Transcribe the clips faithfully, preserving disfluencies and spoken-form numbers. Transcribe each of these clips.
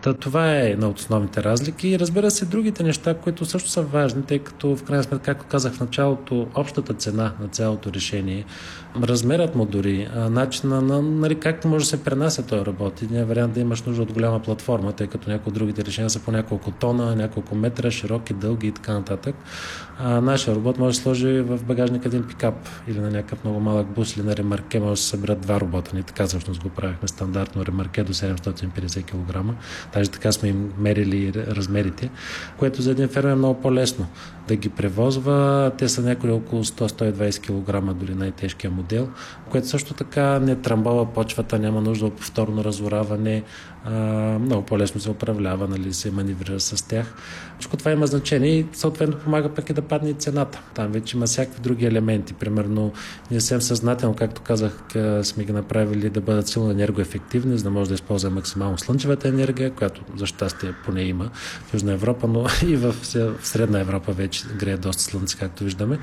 Та, това е една от основните разлики и разбира се другите неща, които също са важни, тъй като в крайна сметка, както казах в началото, общата цена на цялото решение, размерът му дори, начина на, нали, както може да се пренася този робот. Един вариант да имаш нужда от голяма платформа, тъй като някои от другите решения са по няколко тона, няколко метра, широки, дълги и така нататък. А нашия робот може да сложи в багажника един пикап или на някакъв много малък бус или на ремарке може да се съберат два робота. Ние така всъщност го правихме стандартно ремарке до седемстотин и петдесет килограма. Даже така сме им мерили размерите, което за един фермер е много по-лесно да ги превозва. Те са някъде около сто до сто и двадесет килограма, дори най-тежкия модел, което също така не трамбова почвата, няма нужда от повторно разораване, а, много по-лесно се управлява, нали, се маневрира с тях. Всичко това има значение и съответно помага пък и да падне и цената. Там вече има всякакви други елементи. Примерно, ние съвсем съзнателно, както казах, сме ги направили да бъдат силно енергоефективни, за да може да използваме максимално слънчевата енергия, която за щастие поне има в Южна Европа, но и в Средна Европа вече грее доста слънце, както виждаме.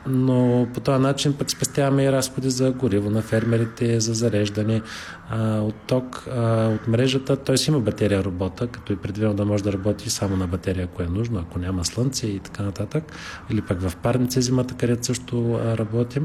Но по този начин пък спестяваме и разходи за гориво на фермерите, за зареждане а, от ток, а, от мрежата. Той си има батерия робота, като е предвидено да може да работи само на батерия, ако е нужно, ако няма слънце и така нататък. Или пък в парница зимата, където също а, работим.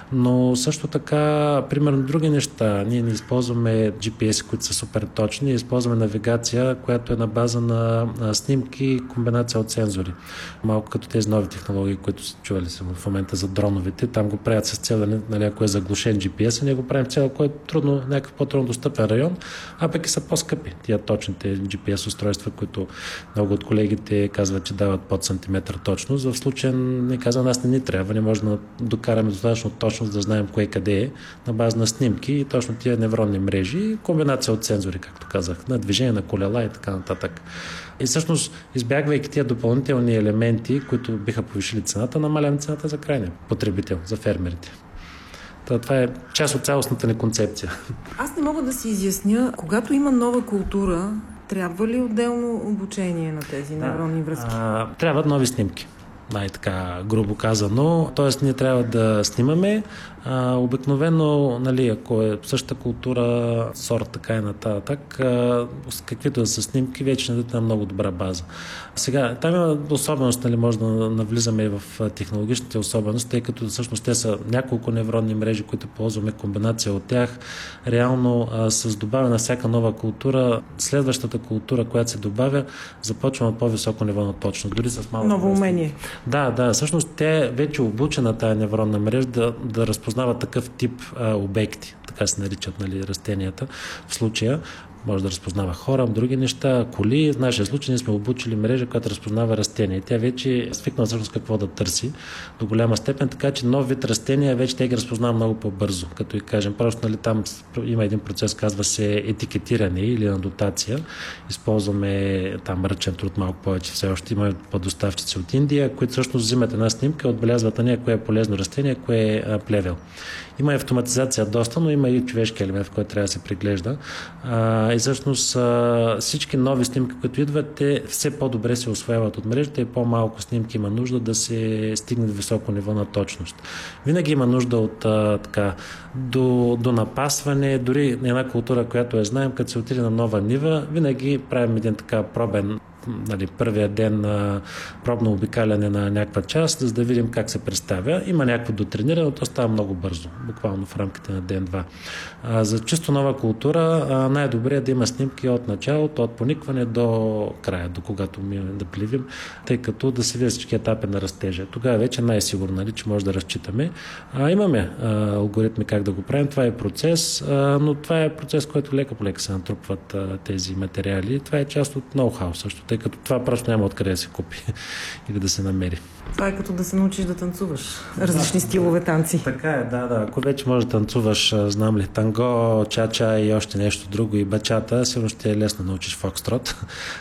Но също така, примерно други неща. Ние не използваме джи пи ес, които са супер точни, ние използваме навигация, която е на база на, на снимки и комбинация от сензори. Малко като тези нови технологии, които са чували са в момента за дроновете, там го правят с цел, нали, ако е заглушен джи пи ес, ние го правим цел, ако е трудно, някакъв по-трудно достъпен район, а пък и са по-скъпи. Тия точните джи пи ес устройства, които много от колегите казват, че дават под сантиметър точност. В случая не казва, нас не ни трябва, не може да докараме достатъчно точност да знаем кое къде е, на база на снимки и точно тия невронни мрежи, комбинация от сензори, както казах, на движение на колела и така нататък. И всъщност, избягвайки тия допълнителни елементи, които биха повишили цената, намаляваме цената за крайния потребител, за фермерите. Това е част от цялостната ни концепция. Аз не мога да си изясня, когато има нова култура, трябва ли отделно обучение на тези невронни връзки? А, трябват нови снимки. Най-така грубо казано. Тоест ние трябва да снимаме. А, обикновено, нали, ако е същата култура, сорт, така и нататък, а, с каквито да са снимки, вече не дадат на много добра база. Сега, там има особеност, нали, може да навлизаме в технологичните особености, тъй като всъщност те са няколко невронни мрежи, които ползваме комбинация от тях. Реално а, с добавяне на всяка нова култура, следващата култура, която се добавя, започва от по-високо ниво на точност. Дори с малко ново умение. Да, да. Всъщност те вече обучена тая невронна мрежа да, да разпознава такъв тип а, обекти, така се наричат, нали, растенията в случая. Може да разпознава хора, други неща, коли. В нашия случай ние сме обучили мрежа, която разпознава растения. И тя вече е свикнала всъщност какво да търси до голяма степен, така че нов вид растения вече те ги разпознава много по-бързо. Като и кажем, просто, нали, там има един процес, казва се етикетиране или анотация. Използваме там ръчен труд малко повече. Все още има подоставчици от Индия, които всъщност взимат една снимка, отбелязват на нея кое е полезно растение, кое е плевел. Има и автоматизация доста, но има и човешки елемент, в който трябва да се преглежда. А, и всъщност а, всички нови снимки, които идват, те все по-добре се усвояват от мрежата и по-малко снимки има нужда да се стигне до високо ниво на точност. Винаги има нужда от а, така, до, до напасване, дори една култура, която я знаем, като се отиде на нова нива, винаги правим един така пробен, нали, първия ден на пробно обикаляне на някаква част, за да видим как се представя. Има някакво дотрениране, но то става много бързо, буквално в рамките на ден-два. А, за чисто нова култура а, най-добре е да има снимки от началото, от поникване до края, до когато минем да пливим, тъй като да се видят всички етапи на растежа. Тогава вече най-сигурно, нали, че може да разчитаме. А, имаме а, алгоритми как да го правим. Това е процес, а, но това е процес, който лека по лека се натрупват а, тези материали. Това е част от ноу-хау също, тъй като това просто няма откъде да се купи или да се намери. Това е като да се научиш да танцуваш различни да, стилове танци. Така е, да, да. Ако вече можеш да танцуваш, знам ли, танго, чача и още нещо друго и бачата, сигурно ще е лесно да научиш фокстрот,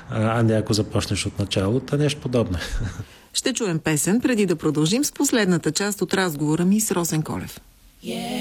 а не ако започнеш от началото, нещо подобно. Ще чуем песен преди да продължим с последната част от разговора ми с Росен Колев. Yeah.